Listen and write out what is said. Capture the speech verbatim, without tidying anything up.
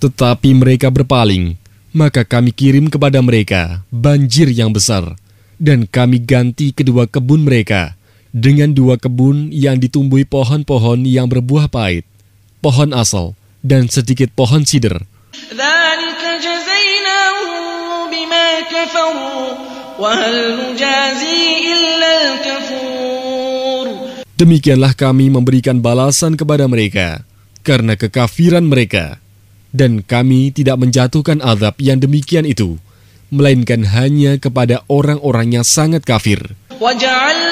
Tetapi mereka berpaling, maka kami kirim kepada mereka banjir yang besar, dan kami ganti kedua kebun mereka dengan dua kebun yang ditumbuhi pohon-pohon yang berbuah pahit, pohon asal, dan sedikit pohon sider. Demikianlah kami memberikan balasan kepada mereka karena kekafiran mereka. Dan kami tidak menjatuhkan azab yang demikian itu, melainkan hanya kepada orang-orang yang sangat kafir.